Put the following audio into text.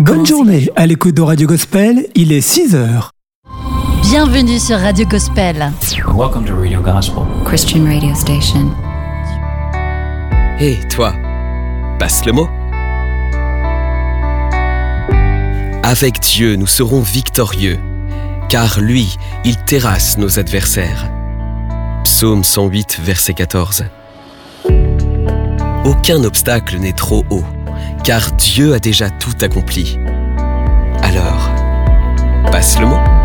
Bonne journée à l'écoute de Radio Gospel, il est 6h. Bienvenue sur Radio Gospel. Welcome to Radio Gospel. Christian radio station. Hé, toi, passe le mot. Avec Dieu, nous serons victorieux, car lui, il terrasse nos adversaires. Psaume 108, verset 14. Aucun obstacle n'est trop haut, car Dieu a déjà tout accompli. Alors, passe le mot.